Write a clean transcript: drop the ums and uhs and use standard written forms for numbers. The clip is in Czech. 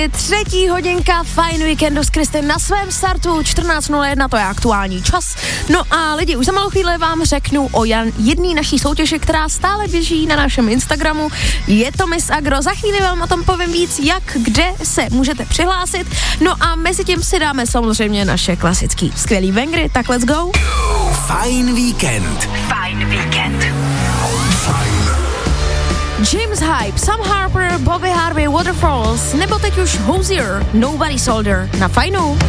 Třetí hodinka Fajn víkendu s Kristem na svém startu 14.01, to je aktuální čas. No a lidi, už za malou chvíli vám řeknu o jedné naší soutěži, která stále běží na našem Instagramu. Je to Miss Agro, za chvíli vám o tom povím víc, jak, kde se můžete přihlásit. No a mezi tím si dáme samozřejmě naše klasický skvělý bangry, tak let's go. Fajn víkend. Fajn víkend. James Hype, Sam Harper, Bobby Harvey, Waterfalls, nebo teď už Hozier, Nobody Soldier na Fajnu.